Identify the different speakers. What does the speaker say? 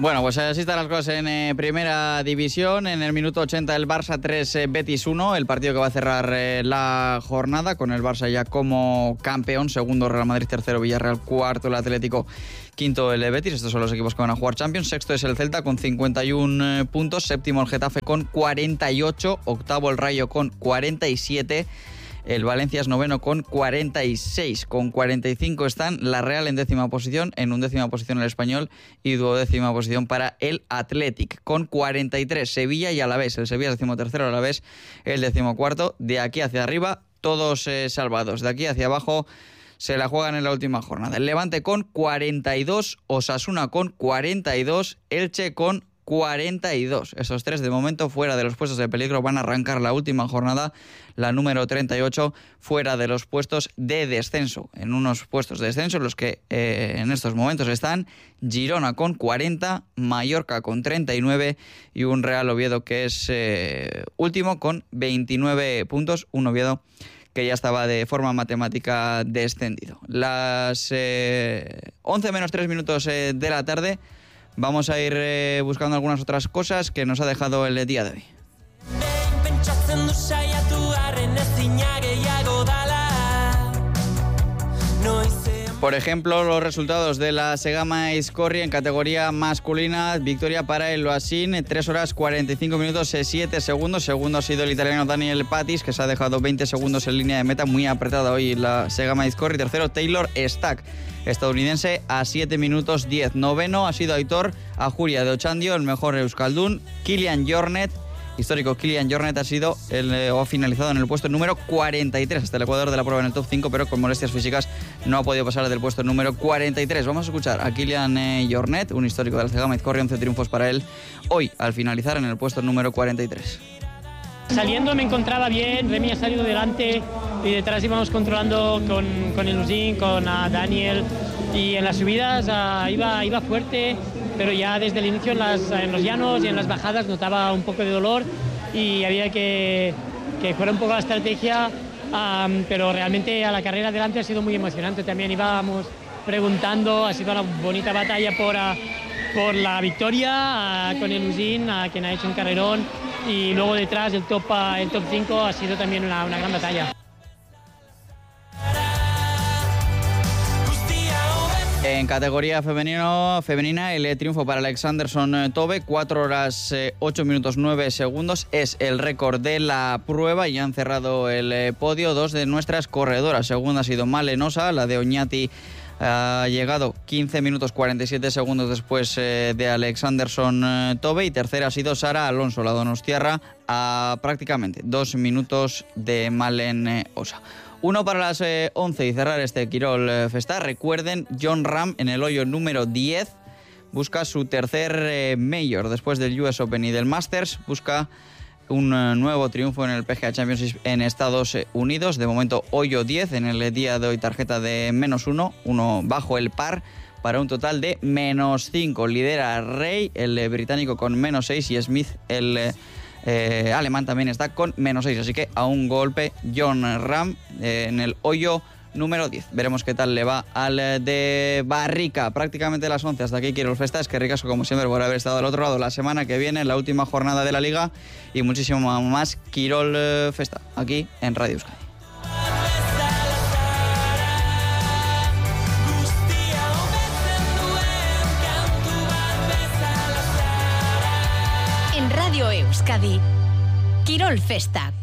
Speaker 1: Bueno, pues así están las cosas en Primera División. En el minuto 80 el Barça 3, Betis 1, el partido que va a cerrar la jornada, con el Barça ya como campeón, segundo Real Madrid, tercero Villarreal, cuarto el Atlético, quinto el Betis. Estos son los equipos que van a jugar Champions. Sexto es el Celta con 51 puntos, séptimo el Getafe con 48, octavo el Rayo con 47. El Valencia es noveno con 46. Con 45 están la Real en décima posición, en undécima posición el Español y duodécima posición para el Athletic. Con 43 Sevilla y Alavés. El Sevilla es decimotercero, el Alavés el decimocuarto. De aquí hacia arriba todos salvados. De aquí hacia abajo se la juegan en la última jornada. El Levante con 42, Osasuna con 42, Elche con 42. Esos tres de momento fuera de los puestos de peligro. Van a arrancar la última jornada, la número 38, fuera de los puestos de descenso. En unos puestos de descenso en los que en estos momentos están Girona con 40, Mallorca con 39 y un Real Oviedo que es último con 29 puntos. Un Oviedo que ya estaba de forma matemática descendido. Las 11 menos 3 minutos de la tarde. Vamos a ir buscando algunas otras cosas que nos ha dejado el día de hoy. Por ejemplo, los resultados de la Segama Aizkorri en categoría masculina. Victoria para el Loasin, 3 horas 45 minutos 7 segundos. Segundo ha sido el italiano Daniel Patis, que se ha dejado 20 segundos en línea de meta. Muy apretada hoy la Segama Aizkorri. Tercero, Taylor Stack, estadounidense, a 7 minutos 10. Noveno ha sido Aitor Ajuria de Ochandio, el mejor euskaldun. Kilian Jornet, histórico Kilian Jornet, ha sido ha finalizado en el puesto número 43, hasta el ecuador de la prueba en el top 5, pero con molestias físicas no ha podido pasar del puesto número 43. Vamos a escuchar a Kilian Jornet, un histórico de la Segama Aizkorri, 11 triunfos para él hoy, al finalizar en el puesto número 43.
Speaker 2: Saliendo me encontraba bien, Remy ha salido delante y detrás íbamos controlando con el Usin, con Daniel, y en las subidas iba fuerte, pero ya desde el inicio en los llanos y en las bajadas notaba un poco de dolor y había que fuera un poco la estrategia, pero realmente a la carrera adelante ha sido muy emocionante. También íbamos preguntando, ha sido una bonita batalla por la victoria con el Usin, quien ha hecho un carrerón, y luego detrás el top 5 ha sido también una gran batalla.
Speaker 1: En categoría femenina, el triunfo para Alexanderson Tove, 4 horas 8 minutos 9 segundos, es el récord de la prueba y han cerrado el podio dos de nuestras corredoras. Segunda ha sido Malenosa, la de Oñati ha llegado 15 minutos 47 segundos después de Alexanderson Tove, y tercera ha sido Sara Alonso, la donostiarra, a prácticamente 2 minutos de Malenosa. Uno para las 11 y cerrar este Quirol Festa. Recuerden, Jon Rahm en el hoyo número 10 busca su tercer Major después del US Open y del Masters. Busca un nuevo triunfo en el PGA Championship en Estados Unidos. De momento, hoyo 10, en el día de hoy tarjeta de -1, uno bajo el par, para un total de -5. Lidera Rey, el británico, con -6, y Smith, el alemán, también está con -6, así que a un golpe Jon Rahm en el hoyo número 10. Veremos qué tal le va al de Barrica. Prácticamente las 11, hasta aquí Quirol Festa. Es que ricasco como siempre por haber estado al otro lado. La semana que viene, la última jornada de la Liga y muchísimo más Quirol Festa aquí en Radio Euskadi.
Speaker 3: En Radio Euskadi, Quirol Festa.